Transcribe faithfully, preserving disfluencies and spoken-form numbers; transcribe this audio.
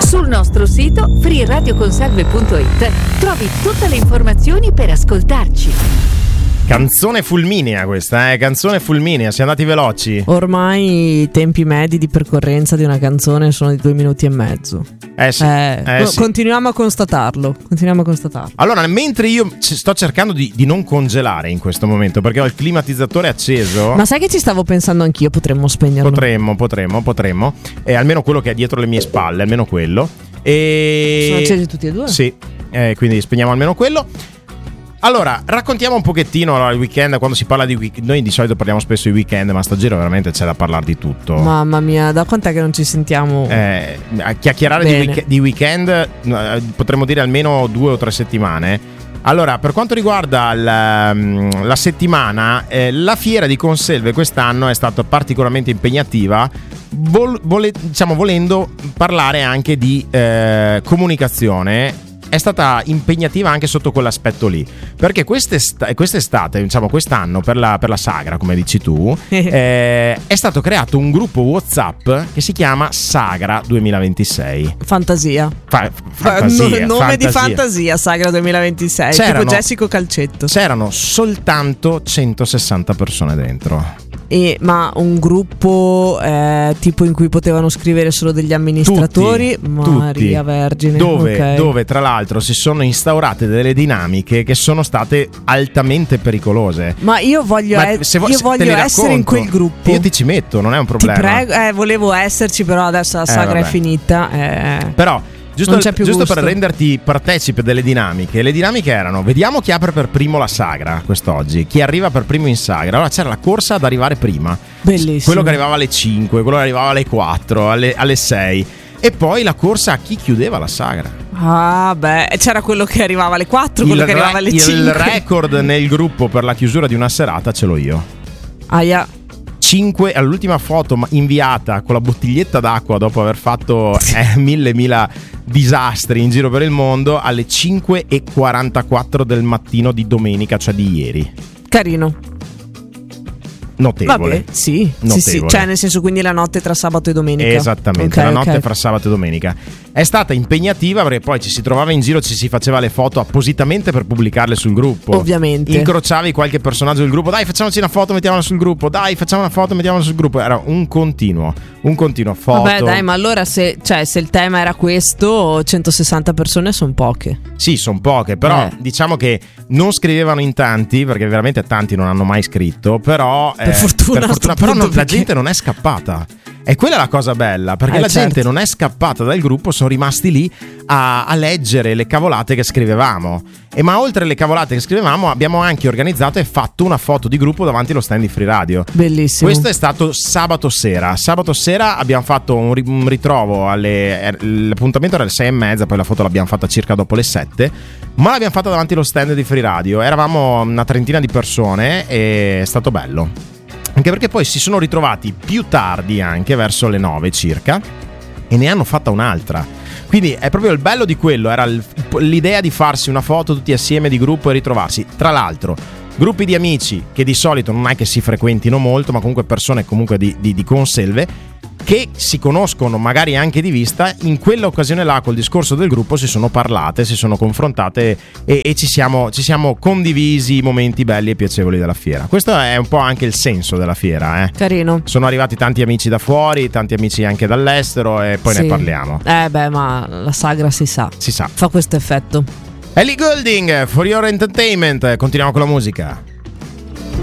Sul nostro sito free radio conserve punto it trovi tutte le informazioni per ascoltarci. Canzone fulminea questa, eh? Canzone fulminea, siamo andati veloci. Ormai i tempi medi di percorrenza di una canzone sono di due minuti e mezzo. Eh sì, eh, eh sì. Continuiamo a constatarlo. Continuiamo a constatarlo. Allora, mentre io sto cercando di, di non congelare in questo momento, perché ho il climatizzatore acceso. Ma sai che ci stavo pensando anch'io, potremmo spegnerlo. Potremmo, potremmo, potremmo. E almeno quello che è dietro le mie spalle, almeno quello. E sono accesi tutti e due? Sì, eh, quindi spegniamo almeno quello. Allora, raccontiamo un pochettino allora, il weekend, quando si parla di weekend. Noi di solito parliamo spesso di weekend, ma sto giro veramente c'è da parlare di tutto. Mamma mia, da quant'è che non ci sentiamo? Eh, a chiacchierare di, week- di weekend eh, potremmo dire almeno due o tre settimane. Allora, per quanto riguarda la, la settimana, eh, la fiera di Conselve quest'anno è stata particolarmente impegnativa, vol- vole- diciamo volendo parlare anche di eh, comunicazione. È stata impegnativa anche sotto quell'aspetto lì, perché quest'est- quest'estate, diciamo quest'anno, per la, per la sagra, come dici tu, eh, è stato creato un gruppo WhatsApp che si chiama Sagra duemilaventisei. Fantasia. Fa- fantasia N- nome fantasia. di fantasia, Sagra duemilaventisei. C'erano, tipo Jessico Calcetto. C'erano soltanto centosessanta persone dentro. E, ma un gruppo eh, tipo in cui potevano scrivere solo degli amministratori? Tutti, Maria tutti. Vergine. Dove, okay. dove tra l'altro si sono instaurate delle dinamiche che sono state altamente pericolose. Ma io voglio, Ma e- se vo- io se voglio te li essere in racconto, quel gruppo. Io ti ci metto, non è un problema. Ti prego, eh, volevo esserci, però adesso la sagra vabbè. è finita. Eh. Però Giusto, non c'è più giusto gusto. per renderti partecipe delle dinamiche. Le dinamiche erano: vediamo chi apre per primo la sagra quest'oggi, chi arriva per primo in sagra. Allora c'era la corsa ad arrivare prima. Bellissimo. Quello che arrivava alle cinque, quello che arrivava alle quattro, alle, alle sei. E poi la corsa a chi chiudeva la sagra. Ah beh, c'era quello che arrivava alle quattro, quello il che arrivava alle re- cinque. Il record nel gruppo per la chiusura di una serata ce l'ho io. Aia. cinque all'ultima foto inviata con la bottiglietta d'acqua dopo aver fatto eh, mille mila disastri in giro per il mondo alle cinque e quarantaquattro del mattino di domenica, cioè di ieri. Carino. Notevole. Vabbè, sì, Notevole. sì, sì, cioè nel senso quindi la notte tra sabato e domenica. Esattamente, okay, la notte okay. fra sabato e domenica. È stata impegnativa perché poi ci si trovava in giro, ci si faceva le foto appositamente per pubblicarle sul gruppo. Ovviamente. Incrociavi qualche personaggio del gruppo, dai facciamoci una foto, mettiamola sul gruppo, dai facciamo una foto, mettiamola sul gruppo. Era un continuo, un continuo foto. Vabbè dai, ma allora se, cioè, se il tema era questo, centosessanta persone sono poche. Sì, sono poche, però eh. diciamo che non scrivevano in tanti, perché veramente tanti non hanno mai scritto, però per eh, fortuna, per fortuna però non, perché... la gente non è scappata. E quella è la cosa bella, perché eh, la certo. gente non è scappata dal gruppo, sono rimasti lì a, a leggere le cavolate che scrivevamo. E ma oltre alle cavolate che scrivevamo abbiamo anche organizzato e fatto una foto di gruppo davanti allo stand di Free Radio. Bellissimo. Questo è stato sabato sera. Sabato sera abbiamo fatto un, ri- un ritrovo alle, l'appuntamento era alle sei e mezza, poi la foto l'abbiamo fatta circa dopo le sette, ma l'abbiamo fatta davanti allo stand di Free Radio. Eravamo una trentina di persone e è stato bello. Anche perché poi si sono ritrovati più tardi, anche verso le nove circa, e ne hanno fatta un'altra. Quindi è proprio il bello di quello, era il, l'idea di farsi una foto tutti assieme di gruppo e ritrovarsi. Tra l'altro, gruppi di amici che di solito non è che si frequentino molto, ma comunque persone comunque di, di, di Conselve, che si conoscono magari anche di vista, in quell'occasione là col discorso del gruppo si sono parlate, si sono confrontate e, e ci, siamo, ci siamo condivisi i momenti belli e piacevoli della fiera. Questo è un po' anche il senso della fiera, eh. Carino. Sono arrivati tanti amici da fuori, tanti amici anche dall'estero e poi sì. ne parliamo. Eh beh, ma la sagra si sa. Si sa. Fa questo effetto. Ellie Goulding, For Your Entertainment. Continuiamo con la musica.